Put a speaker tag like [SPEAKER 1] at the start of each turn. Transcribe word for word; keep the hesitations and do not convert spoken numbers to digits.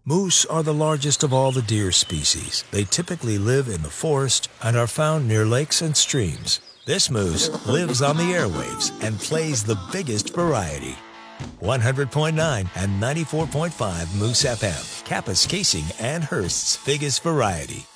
[SPEAKER 1] Moose are the largest of all the deer species. They typically live in the forest and are found near lakes and streams. This moose lives on the airwaves and plays the biggest variety. one hundred point nine and ninety-four point five Moose F M, Kappa's Casing and Hearst's biggest variety.